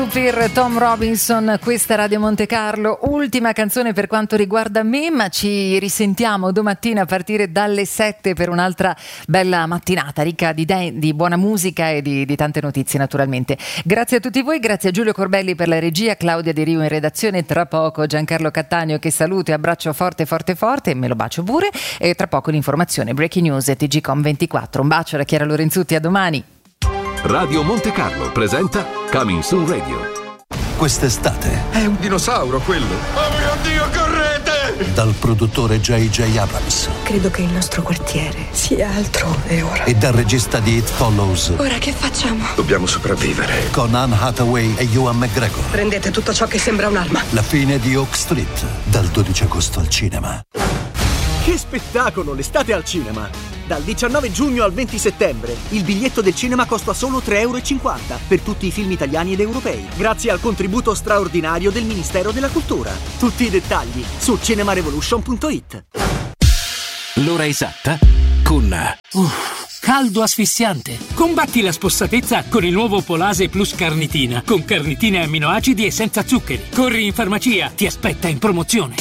Per Tom Robinson, questa Radio Monte Carlo, ultima canzone per quanto riguarda me, ma ci risentiamo domattina a partire dalle 7 per un'altra bella mattinata ricca di buona musica e di tante notizie naturalmente. Grazie a tutti voi, grazie a Giulio Corbelli per la regia, Claudia Di Rio in redazione, tra poco Giancarlo Cattaneo che saluto e abbraccio forte forte forte, me lo bacio pure, e tra poco l'informazione Breaking News e TGcom24. Un bacio da Chiara Lorenzutti, a domani. Radio Monte Carlo presenta Coming Soon Radio. Quest'estate è un dinosauro quello. Oh mio Dio, correte! Dal produttore J.J. Abrams. Credo che il nostro quartiere sia altrove ora. E dal regista di It Follows. Ora che facciamo? Dobbiamo sopravvivere. Con Anne Hathaway e Ewan McGregor. Prendete tutto ciò che sembra un'arma. La fine di Oak Street, dal 12 agosto al cinema. Che spettacolo, l'estate al cinema! Dal 19 giugno al 20 settembre il biglietto del cinema costa solo €3,50 per tutti i film italiani ed europei, grazie al contributo straordinario del Ministero della Cultura. Tutti i dettagli su cinemarevolution.it. L'ora esatta con caldo asfissiante. Combatti la spossatezza con il nuovo Polase Plus Carnitina, con carnitina e amminoacidi e senza zuccheri. Corri in farmacia, ti aspetta in promozione.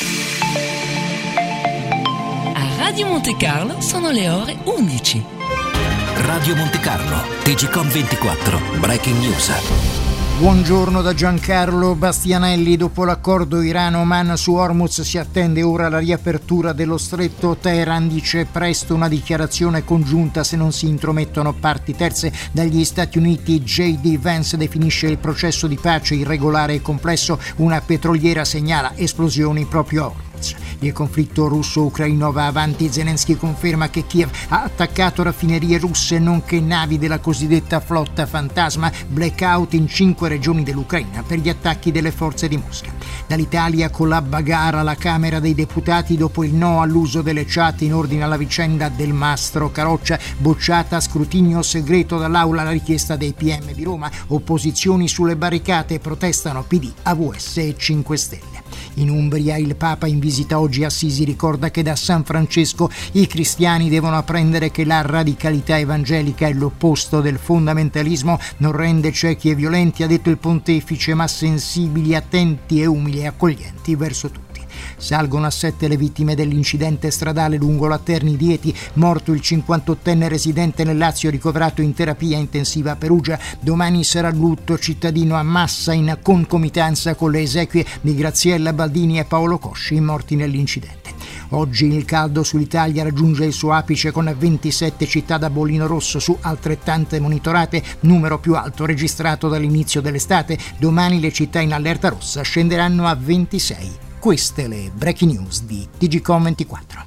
Radio Monte Carlo sono le ore 11. Radio Monte Carlo, TGcom24, Breaking News. Buongiorno da Giancarlo Bastianelli. Dopo l'accordo Iran-Oman su Hormuz si attende ora la riapertura dello stretto. Teheran dice presto una dichiarazione congiunta se non si intromettono parti terze. Dagli Stati Uniti J.D. Vance definisce il processo di pace irregolare e complesso. Una petroliera segnala esplosioni proprio a Hormuz. Il conflitto russo-ucraino va avanti. Zelensky conferma che Kiev ha attaccato raffinerie russe nonché navi della cosiddetta flotta fantasma. Blackout in 5 regioni dell'Ucraina per gli attacchi delle forze di Mosca. Dall'Italia con la bagarre alla Camera dei Deputati dopo il no all'uso delle chat in ordine alla vicenda del Mastro Caroccia. Bocciata a scrutinio segreto dall'Aula la richiesta dei PM di Roma. Opposizioni sulle barricate, protestano PD, AVS e 5 Stelle. In Umbria il Papa in visita oggi a Assisi ricorda che da San Francesco i cristiani devono apprendere che la radicalità evangelica è l'opposto del fondamentalismo, non rende ciechi e violenti, ha detto il pontefice, ma sensibili, attenti e umili e accoglienti verso tutti. Salgono a 7 le vittime dell'incidente stradale lungo la Terni di Eti, morto il 58enne residente nel Lazio ricoverato in terapia intensiva a Perugia. Domani sarà lutto cittadino a Massa in concomitanza con le esequie di Graziella Baldini e Paolo Cosci, morti nell'incidente. Oggi il caldo sull'Italia raggiunge il suo apice con 27 città da bollino rosso su altrettante monitorate, numero più alto registrato dall'inizio dell'estate. Domani le città in allerta rossa scenderanno a 26. Queste le breaking news di TGcom24.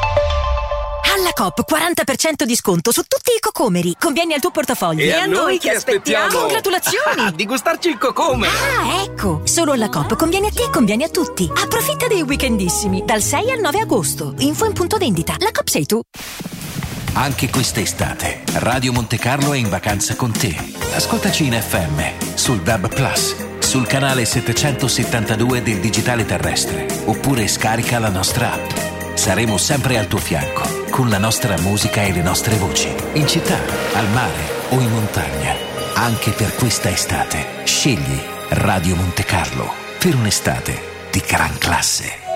Alla Coop 40% di sconto su tutti i cocomeri. Conviene al tuo portafoglio. E a noi che aspettiamo? Congratulazioni! Di gustarci il cocomero. Ah, ecco! Solo alla Coop conviene a te e conviene a tutti. Approfitta dei weekendissimi dal 6 al 9 agosto. Info in punto vendita. La Coop sei tu. Anche quest'estate Radio Monte Carlo è in vacanza con te. Ascoltaci in FM, sul DAB+, sul canale 772 del digitale terrestre, oppure scarica la nostra app. Saremo sempre al tuo fianco, con la nostra musica e le nostre voci, in città, al mare o in montagna. Anche per questa estate, scegli Radio Monte Carlo per un'estate di gran classe.